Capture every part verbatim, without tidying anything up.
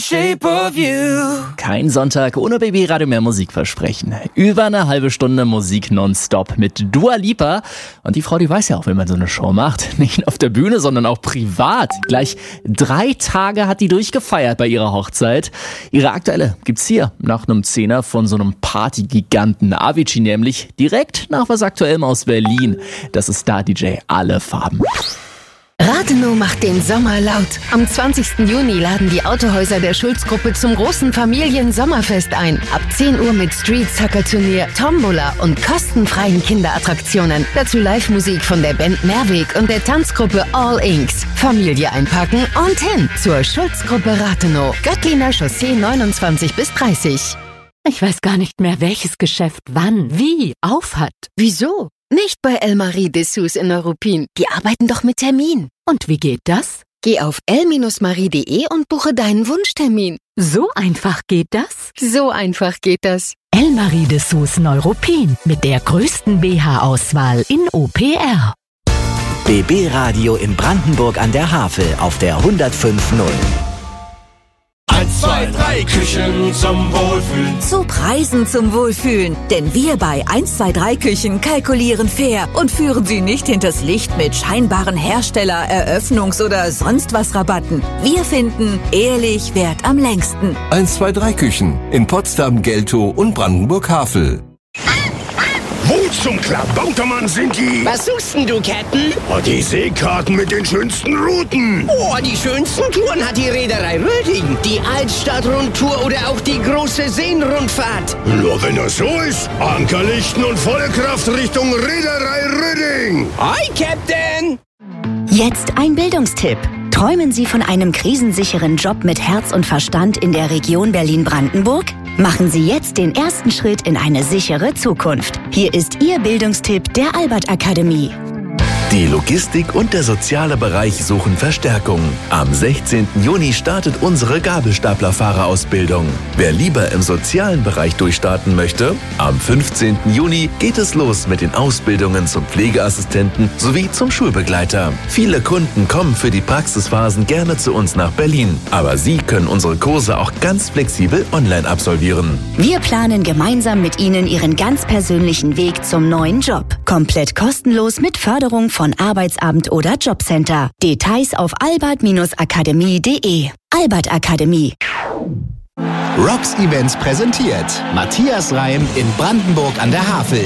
Shape of you. Kein Sonntag ohne B B Radio mehr Musikversprechen. Über eine halbe Stunde Musik nonstop mit Dua Lipa. Und die Frau, die weiß ja auch, wenn man so eine Show macht. Nicht auf der Bühne, sondern auch privat. Gleich drei Tage hat die durchgefeiert bei ihrer Hochzeit. Ihre aktuelle gibt's hier nach einem Zehner von so einem Partygiganten. Avicii nämlich direkt nach was Aktuellem aus Berlin. Das ist Star D J Alle Farben. Rathenow macht den Sommer laut. Am zwanzigsten Juni laden die Autohäuser der Schulz-Gruppe zum großen Familien-Sommerfest ein. Ab zehn Uhr mit Street-Soccer-Turnier, Tombola und kostenfreien Kinderattraktionen. Dazu Live-Musik von der Band Mehrweg und der Tanzgruppe All Inks. Familie einpacken und hin zur Schulz-Gruppe Rathenow. Göttliner Chaussee neunundzwanzig bis dreißig. Ich weiß gar nicht mehr, welches Geschäft wann, wie auf hat. Wieso? Nicht bei Elmarie Dessous in Neuruppin. Die arbeiten doch mit Termin. Und wie geht das? Geh auf el marie punkt de und buche deinen Wunschtermin. So einfach geht das? So einfach geht das. Elmarie Dessous Neuruppin mit der größten B H-Auswahl in O P R. B B Radio in Brandenburg an der Havel auf der hundertfünf Komma null. eins, zwei, drei Küchen zum Wohlfühlen. Zu Preisen zum Wohlfühlen. Denn wir bei eins zwei drei Küchen kalkulieren fair und führen Sie nicht hinters Licht mit scheinbaren Hersteller-, Eröffnungs- oder sonst was Rabatten. Wir finden, ehrlich währt am längsten. eins zwei drei Küchen in Potsdam, Geltow und Brandenburg-Havel. Wo zum Klabautermann sind die? Was suchst denn du, Captain? Oh, die Seekarten mit den schönsten Routen. Oh, die schönsten Touren hat die Reederei Röding. Die Altstadtrundtour oder auch die große Seenrundfahrt. Nur wenn das so ist, Ankerlichten und volle Kraft Richtung Reederei Röding. Hi, Captain! Jetzt ein Bildungstipp. Träumen Sie von einem krisensicheren Job mit Herz und Verstand in der Region Berlin-Brandenburg? Machen Sie jetzt den ersten Schritt in eine sichere Zukunft. Hier ist Ihr Bildungstipp der Albert Akademie. Die Logistik und der soziale Bereich suchen Verstärkung. Am sechzehnten Juni startet unsere Gabelstaplerfahrerausbildung. Wer lieber im sozialen Bereich durchstarten möchte, am fünfzehnten Juni geht es los mit den Ausbildungen zum Pflegeassistenten sowie zum Schulbegleiter. Viele Kunden kommen für die Praxisphasen gerne zu uns nach Berlin, aber Sie können unsere Kurse auch ganz flexibel online absolvieren. Wir planen gemeinsam mit Ihnen Ihren ganz persönlichen Weg zum neuen Job. Komplett kostenlos mit Förderung von von Arbeitsamt oder Jobcenter. Details auf albert akademie punkt de. Albert Akademie. Rocks Events präsentiert Matthias Reim in Brandenburg an der Havel.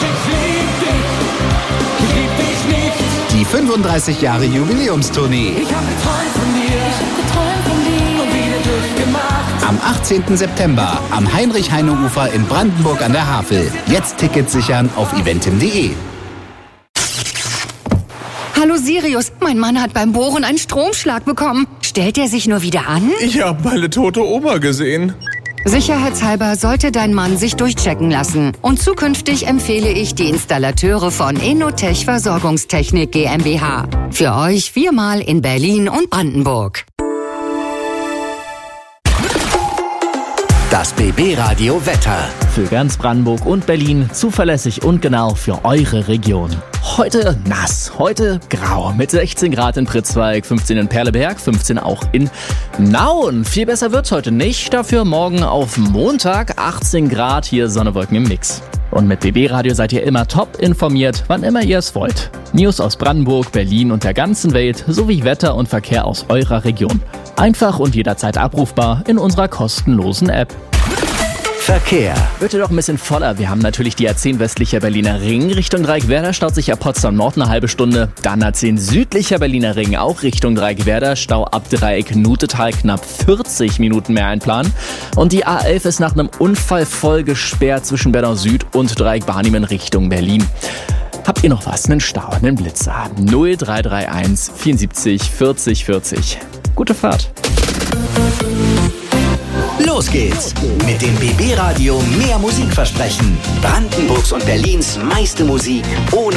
Die fünfunddreißig Jahre Jubiläumstournee. Ich hab geträumt von dir, ich hab geträumt von dir und wieder durchgemacht. Am achtzehnten September am Heinrich-Heine-Ufer in Brandenburg an der Havel. Jetzt Tickets sichern auf eventim punkt de. Hallo Sirius, mein Mann hat beim Bohren einen Stromschlag bekommen. Stellt er sich nur wieder an? Ich habe meine tote Oma gesehen. Sicherheitshalber sollte dein Mann sich durchchecken lassen. Und zukünftig empfehle ich die Installateure von Enotech Versorgungstechnik GmbH. Für euch viermal in Berlin und Brandenburg. Das B B Radio Wetter. Für ganz Brandenburg und Berlin zuverlässig und genau für eure Region. Heute nass, heute grau mit sechzehn Grad in Pritzwalk, fünfzehn in Perleberg, fünfzehn auch in Nauen. Viel besser wird's heute nicht, dafür morgen auf Montag achtzehn Grad, hier Sonne, Wolken im Mix. Und mit B B Radio seid ihr immer top informiert, wann immer ihr es wollt. News aus Brandenburg, Berlin und der ganzen Welt sowie Wetter und Verkehr aus eurer Region. Einfach und jederzeit abrufbar in unserer kostenlosen App. Verkehr. Wird ja doch ein bisschen voller. Wir haben natürlich die A zehn westlicher Berliner Ring Richtung Dreieckwerder, staut sich ab Potsdam Nord eine halbe Stunde. Dann A zehn südlicher Berliner Ring auch Richtung Dreieckwerder, Stau ab Dreieck Nutetal knapp vierzig Minuten mehr einplanen. Und die A elf ist nach einem Unfall voll gesperrt zwischen Bernau Süd und Dreieck Barnim Richtung Berlin. Habt ihr noch was? Einen Stau, einen Blitzer? null drei drei eins vierundsiebzig vierzig vierzig. Gute Fahrt. Los geht's mit dem B B Radio mehr Musikversprechen. Brandenburgs und Berlins meiste Musik ohne